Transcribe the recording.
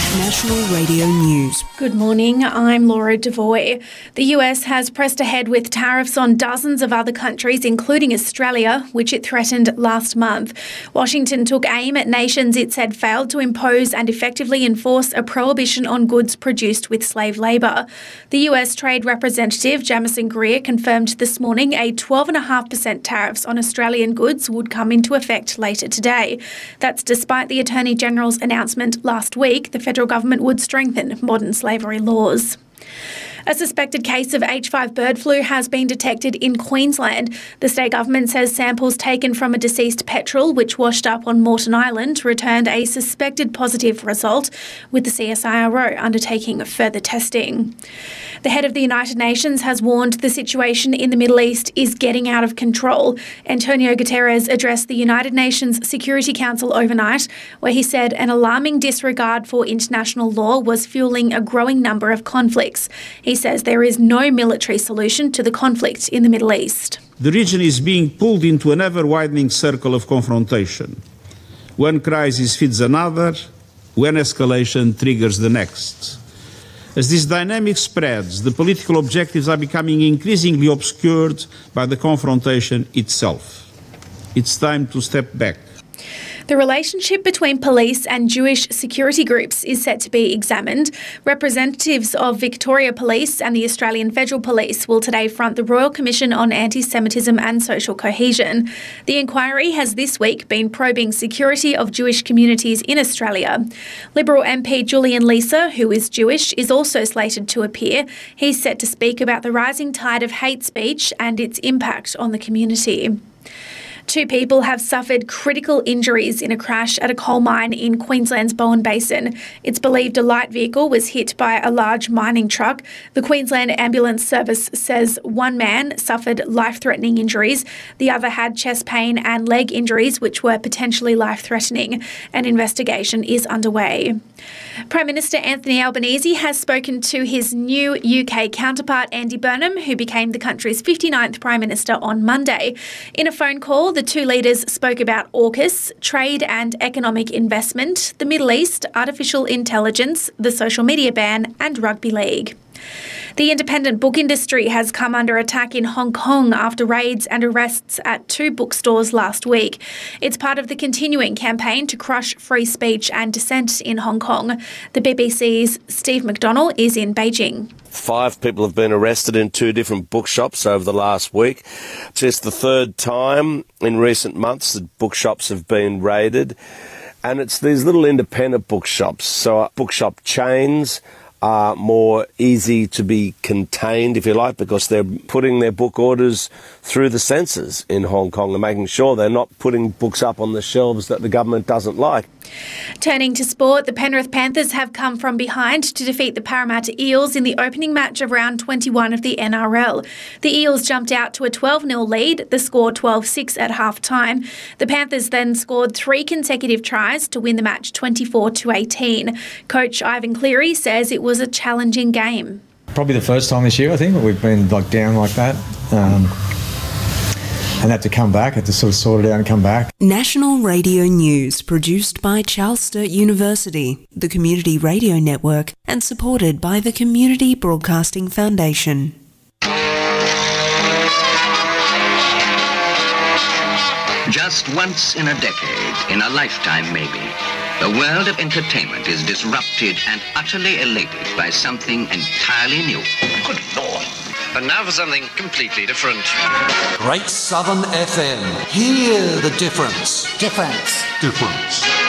National Radio News. Good morning, I'm Laura Devoy. The US has pressed ahead with tariffs on dozens of other countries, including Australia, which it threatened last month. Washington took aim at nations it said failed to impose and effectively enforce a prohibition on goods produced with slave labour. The US Trade Representative Jamieson Greer confirmed this morning a 12.5% tariffs on Australian goods would come into effect later today. That's despite the Attorney General's announcement last week the federal government would strengthen modern slavery laws. A suspected case of H5 bird flu has been detected in Queensland. The state government says samples taken from a deceased petrel which washed up on Moreton Island returned a suspected positive result, with the CSIRO undertaking further testing. The head of the United Nations has warned the situation in the Middle East is getting out of control. Antonio Guterres addressed the United Nations Security Council overnight, where he said an alarming disregard for international law was fueling a growing number of conflicts. He says there is no military solution to the conflict in the Middle East. The region is being pulled into an ever-widening circle of confrontation. One crisis feeds another, one escalation triggers the next. As this dynamic spreads, the political objectives are becoming increasingly obscured by the confrontation itself. It's time to step back. The relationship between police and Jewish security groups is set to be examined. Representatives of Victoria Police and the Australian Federal Police will today front the Royal Commission on Anti-Semitism and Social Cohesion. The inquiry has this week been probing security of Jewish communities in Australia. Liberal MP Julian Leeser, who is Jewish, is also slated to appear. He's set to speak about the rising tide of hate speech and its impact on the community. 2 people have suffered critical injuries in a crash at a coal mine in Queensland's Bowen Basin. It's believed a light vehicle was hit by a large mining truck. The Queensland Ambulance Service says one man suffered life-threatening injuries. The other had chest pain and leg injuries, which were potentially life-threatening. An investigation is underway. Prime Minister Anthony Albanese has spoken to his new UK counterpart Andy Burnham, who became the country's 59th Prime Minister on Monday. In a phone call, the 2 leaders spoke about AUKUS, trade and economic investment, the Middle East, artificial intelligence, the social media ban and rugby league. The independent book industry has come under attack in Hong Kong after raids and arrests at 2 bookstores last week. It's part of the continuing campaign to crush free speech and dissent in Hong Kong. The BBC's Steve McDonnell is in Beijing. 5 people have been arrested in 2 different bookshops over the last week. It's just the 3rd time in recent months that bookshops have been raided. And it's these little independent bookshops. So bookshop chains are more easy to be contained, if you like, because they're putting their book orders through the censors in Hong Kong and making sure they're not putting books up on the shelves that the government doesn't like. Turning to sport, the Penrith Panthers have come from behind to defeat the Parramatta Eels in the opening match of round 21 of the NRL. The Eels jumped out to a 12-0 lead, the score 12-6 at half-time. The Panthers then scored 3 consecutive tries to win the match 24-18. Coach Ivan Cleary says it was a challenging game. Probably the first time this year, I think, that we've been down like that. And had to come back, had to sort it out and come back. National Radio News, produced by Charles Sturt University, the Community Radio Network, and supported by the Community Broadcasting Foundation. Just once in a decade, in a lifetime maybe, the world of entertainment is disrupted and utterly elated by something entirely new. Good Lord. And now for something completely different. Great Southern FM. Hear the difference. Difference. Difference.